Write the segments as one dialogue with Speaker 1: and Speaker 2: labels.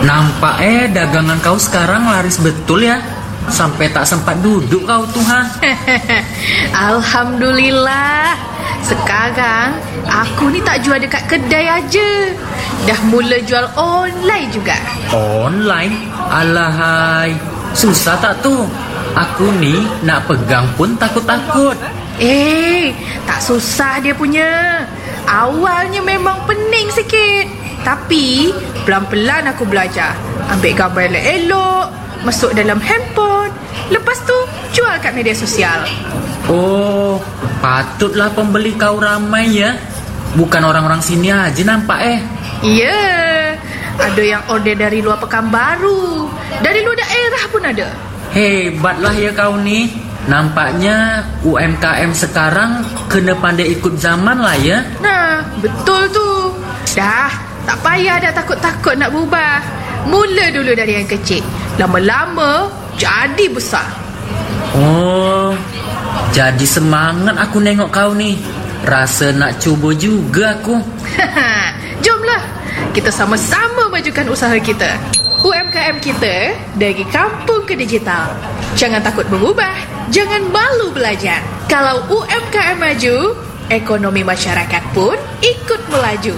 Speaker 1: Nampak dagangan kau sekarang laris betul ya. Sampai tak sempat duduk kau tuh ha.
Speaker 2: Alhamdulillah. Sekarang aku ni tak jual dekat kedai aja. Dah mula jual online juga.
Speaker 1: Online? Alahai, susah tak tuh? Aku ni nak pegang pun takut-takut.
Speaker 2: Tak susah dia punya. Awalnya memang pening sikit, tapi pelan-pelan aku belajar. Ambil gambar elok-elok, masuk dalam handphone, lepas tu jual kat media sosial.
Speaker 1: Oh, patutlah pembeli kau ramai ya. Bukan orang-orang sini aja nampak
Speaker 2: Ya, ada yang order dari luar Pekanbaru, dari luar daerah pun ada.
Speaker 1: Hebatlah ya kau ni. Nampaknya UMKM sekarang kena pandai ikut zaman lah ya.
Speaker 2: Nah, betul tu. Dah, tak payah dah takut-takut nak berubah. Mula dulu dari yang kecil, lama-lama jadi besar.
Speaker 1: Oh, jadi semangat aku nengok kau ni. Rasa nak cuba juga aku.
Speaker 2: Jomlah, kita sama-sama majukan usaha kita. UMKM kita dari kampung ke digital. Jangan takut berubah, jangan malu belajar. Kalau UMKM maju, ekonomi masyarakat pun ikut melaju.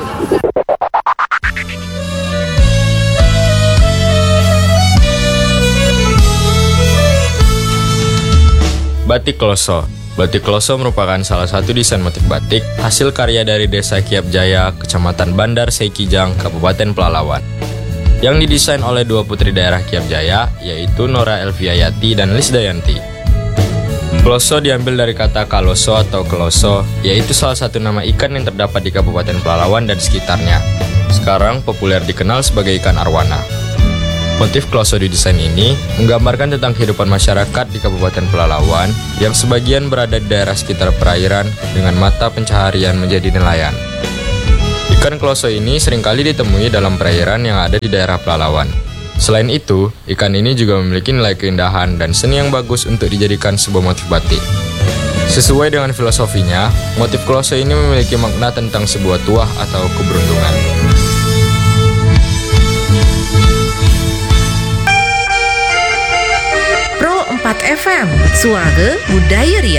Speaker 3: Batik Kloso. Batik Kloso merupakan salah satu desain motif batik hasil karya dari Desa Kiap Jaya, Kecamatan Bandar Seikijang, Kabupaten Pelalawan, yang didesain oleh dua putri daerah Kiap Jaya, yaitu Nora Elviayati dan Lisdayanti. Kloso diambil dari kata kaloso atau keloso, yaitu salah satu nama ikan yang terdapat di Kabupaten Pelalawan dan sekitarnya. Sekarang populer dikenal sebagai ikan arwana. Motif kloso di desain ini menggambarkan tentang kehidupan masyarakat di Kabupaten Pelalawan yang sebagian berada di daerah sekitar perairan dengan mata pencaharian menjadi nelayan. Ikan kloso ini seringkali ditemui dalam perairan yang ada di daerah Pelalawan. Selain itu, ikan ini juga memiliki nilai keindahan dan seni yang bagus untuk dijadikan sebuah motif batik. Sesuai dengan filosofinya, motif kloso ini memiliki makna tentang sebuah tuah atau keberuntungan.
Speaker 4: Pro 4 FM, Suara Budaya Riau.